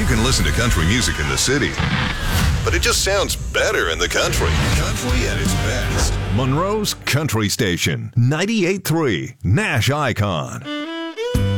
You can listen to country music in the city, but it just sounds better in the country. Country at its best. Monroe's Country Station, 98.3 Nash Icon.